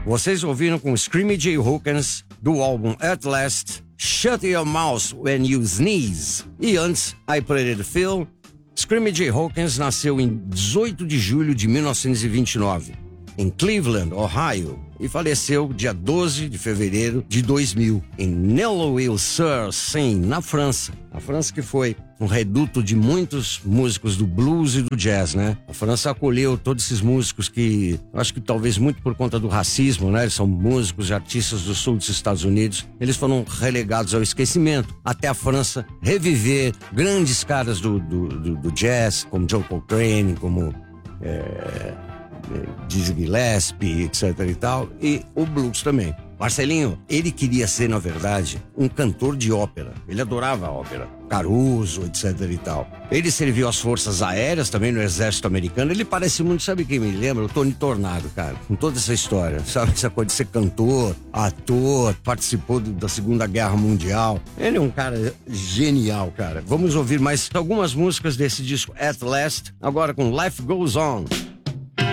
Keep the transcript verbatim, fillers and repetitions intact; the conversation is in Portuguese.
Vocês ouviram com Screaming Jay Hawkins, do álbum At Last, Shut Your Mouth When You Sneeze. E antes, I Pray It Phil. Screaming Jay Hawkins nasceu em dezoito de julho de mil novecentos e vinte e nove, em Cleveland, Ohio, e faleceu dia doze de fevereiro de dois mil, em Noisy-le-Sec, na França. A França que foi um reduto de muitos músicos do blues e do jazz, né? A França acolheu todos esses músicos que, acho que talvez muito por conta do racismo, né? Eles são músicos e artistas do sul dos Estados Unidos. Eles foram relegados ao esquecimento, até a França reviver grandes caras do, do, do, do jazz, como John Coltrane, como... É... Dizzy Gillespie, etc e tal, e o blues também. Marcelinho, ele queria ser, na verdade, um cantor de ópera. Ele adorava a ópera, Caruso, etc e tal. Ele serviu às forças aéreas também no exército americano. Ele parece muito, sabe quem me lembra? O Tony Tornado, cara, com toda essa história, sabe? Essa coisa de ser cantor, ator, participou do, da Segunda Guerra Mundial. Ele é um cara genial, cara. Vamos ouvir mais algumas músicas desse disco At Last, agora com Life Goes On.